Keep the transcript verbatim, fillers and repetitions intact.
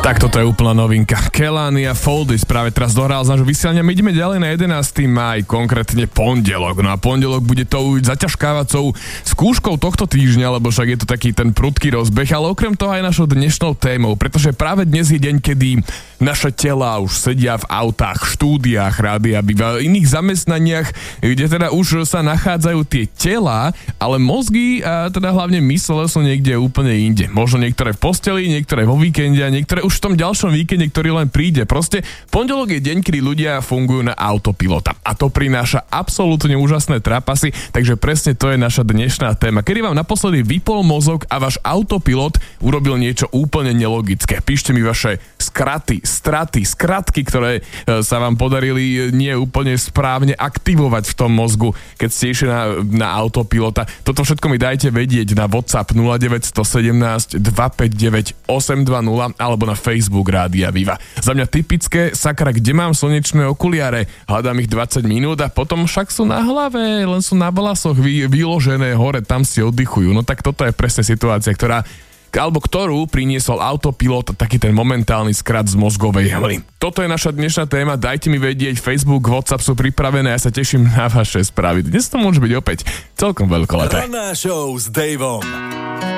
Tak toto je úplná novinka. Kelania Foldis práve teraz dohral z nášho vysielania. My ideme ďalej na jedenásteho máj, konkrétne pondelok. No a pondelok bude tou zaťažkávacou skúškou tohto týždňa, lebo však je to taký ten prudký rozbeh, ale okrem toho aj našou dnešnou témou, pretože práve dnes je deň, kedy naše telá už sedia v autách, štúdiách, rádia, v iných zamestnaniach, kde teda už sa nachádzajú tie telá, ale mozgy a teda hlavne mysle sú niekde úplne inde. Možno niektoré v posteli, niektoré vo víkende a niektoré už v tom ďalšom víkende, ktorý len príde. Proste pondelok je deň, kedy ľudia fungujú na autopilota. A to prináša absolútne úžasné trápasy, takže presne to je naša dnešná téma. Kedy vám naposledy vypol mozog a váš autopilot urobil niečo úplne nelogické. Píšte mi vaše skraty, straty, skratky, ktoré sa vám podarili nie úplne správne aktivovať v tom mozgu, keď ste išli na, na autopilota. Toto všetko mi dajte vedieť na WhatsApp nula deväť jedna sedem dva päť deväť osem dva nula alebo na Facebook Rádia Viva. Za mňa typické, sakra, kde mám slnečné okuliare? Hľadám ich dvadsať minút a potom však sú na hlave, len sú na vlasoch vy, vyložené hore, tam si oddychujú. No tak toto je presne situácia, ktorá alebo ktorú priniesol autopilot, taký ten momentálny skrat z mozgovej hmly. Toto je naša dnešná téma, dajte mi vedieť, Facebook, WhatsApp sú pripravené, ja sa teším na vaše správy. Dnes to môže byť opäť celkom veľkolepé. Ranná show s Davom.